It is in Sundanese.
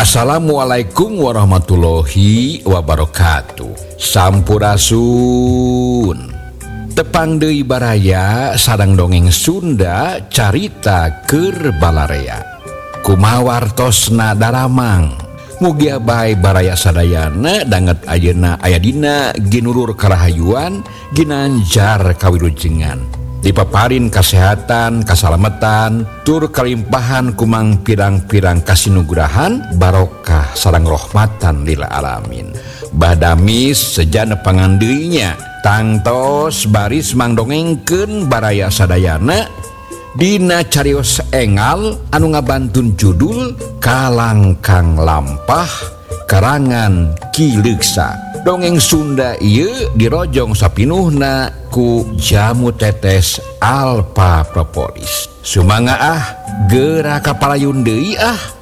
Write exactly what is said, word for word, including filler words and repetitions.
Assalamualaikum warahmatullahi wabarakatuh. Sampurasun. Tepang deui baraya sareng dongeng Sunda carita keur balarea. Kumaha wartosna daramang. Mugia bae baraya sadayana danget ayeuna aya dina ginurur karahayuan ginanjar kawilujengan. Dipaparin kesehatan, kasalamatan, tur kalimpahan kumang pirang-pirang kasinugrahan, barokah sareng rahmatan lil alamin. Badamis sejana pangandeuynya, tangtos baris mangdongengkeun baraya sadayana dina carios engal anu ngabantun judul Kalangkang Lampah karangan Ki Leuksa. Dongeng Sunda ieu dirojong sapinuhna ku Jamu Tetes Alpa Propolis. Sumangga ah geura kapalayun deui ah.